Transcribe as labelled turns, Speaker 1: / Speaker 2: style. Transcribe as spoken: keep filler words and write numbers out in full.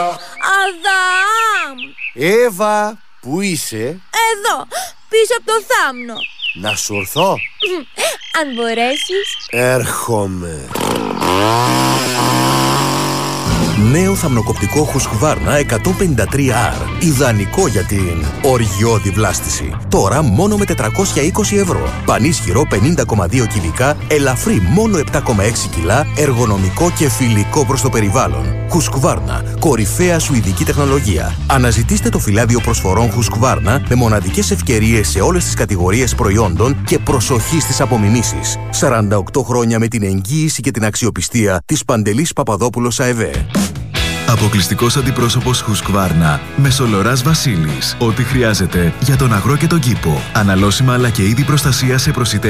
Speaker 1: Αδάμ!
Speaker 2: Εύα, πού είσαι?
Speaker 1: Εδώ, πίσω από το θάμνο.
Speaker 2: Να σου ορθώ?
Speaker 1: Αν μπορέσεις.
Speaker 2: Έρχομαι.
Speaker 3: Νέο θαμνοκοπτικό Husqvarna εκατόν πενήντα τρία αρ. Ιδανικό για την οργιώδη βλάστηση. Τώρα μόνο με τετρακόσια είκοσι ευρώ. Πανίσχυρο πενήντα κόμμα δύο κυβικά, ελαφρύ μόνο επτά κόμμα έξι κιλά, εργονομικό και φιλικό προς το περιβάλλον. Husqvarna, κορυφαία σουηδική τεχνολογία. Αναζητήστε το φυλάδιο προσφορών Husqvarna με μοναδικές ευκαιρίες σε όλες τις κατηγορίες προϊόντων και προσοχή στις απομιμήσεις. σαράντα οκτώ χρόνια με την εγγύηση και την αξιοπιστία της Παντελής Παπαδόπουλος ΑΕΒΕ.
Speaker 4: Αποκλειστικός αντιπρόσωπος Husqvarna, Μεσολοράς Βασίλης. Ό,τι χρειάζεται για τον αγρό και τον κήπο. Αναλώσιμα αλλά και είδη προστασία σε προσιτές